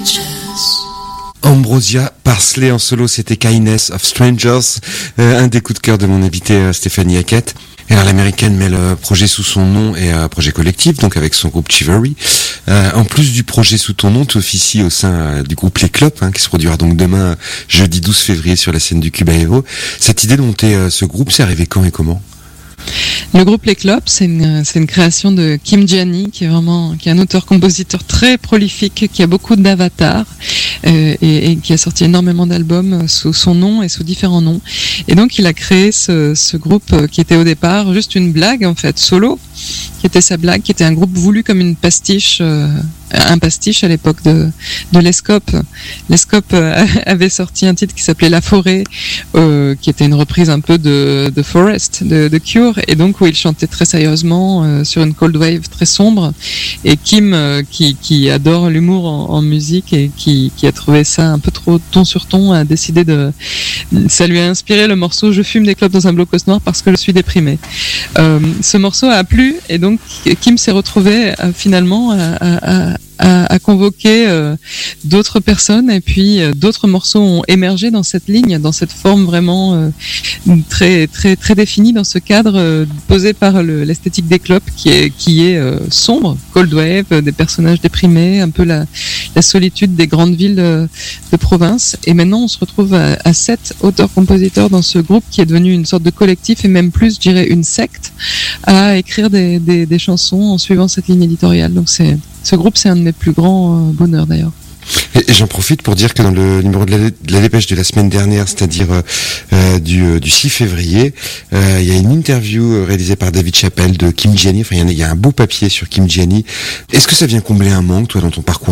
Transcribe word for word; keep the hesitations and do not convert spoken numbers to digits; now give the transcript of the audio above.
Ambrosia Parsley en solo, c'était Kindness of Strangers, euh, un des coups de cœur de mon invité euh, Stéphanie Hackett. Et alors l'américaine met le projet sous son nom et un projet collectif, donc avec son groupe Chivalry. Euh, en plus du projet sous ton nom, tu officies au sein euh, du groupe Les Clopes, hein, qui se produira donc demain, jeudi douze février, sur la scène du Cuba Hero. Cette idée de monter euh, ce groupe, c'est arrivé quand et comment ? Le groupe Les Clopes, c'est une, c'est une création de Kim Gianni, qui est vraiment, qui est un auteur-compositeur très prolifique, qui a beaucoup d'avatars, euh, et, et qui a sorti énormément d'albums sous son nom et sous différents noms. Et donc, il a créé ce, ce groupe qui était au départ juste une blague, en fait, solo, qui était sa blague, qui était un groupe voulu comme une pastiche, euh, un pastiche à l'époque de, de l'Escope. L'Escope euh, avait sorti un titre qui s'appelait La Forêt, euh, qui était une reprise un peu de, de Forest, de, de Cure, et donc où il chantait très sérieusement euh, sur une cold wave très sombre. Et Kim, euh, qui, qui adore l'humour en, en musique et qui, qui a trouvé ça un peu trop ton sur ton, a décidé de... Ça lui a inspiré le morceau « Je fume des clopes dans un blocos noir parce que je suis déprimé ». Euh, ce morceau a plu, et donc Kim s'est retrouvé euh, finalement à, à, à, à convoquer euh, d'autres personnes, et puis euh, d'autres morceaux ont émergé dans cette ligne, dans cette forme vraiment euh, très très très définie, dans ce cadre euh, posé par le, l'esthétique des clopes, qui est qui est euh, sombre, cold wave, euh, des personnages déprimés, un peu la la solitude des grandes villes de, de province. Et maintenant on se retrouve à, à sept auteurs-compositeurs dans ce groupe qui est devenu une sorte de collectif, et même plus, je dirais, une secte, à écrire des, des, des chansons en suivant cette ligne éditoriale. Donc c'est, ce groupe, c'est un de mes plus grands euh, bonheurs d'ailleurs. Et j'en profite pour dire que dans le numéro de la, de la dépêche de la semaine dernière, c'est-à-dire euh, du, euh, du six février, euh, il y a une interview réalisée par David Chappelle de Kim Gianni. Enfin, il y, a, il y a un beau papier sur Kim Gianni. Est-ce que ça vient combler un manque, toi, dans ton parcours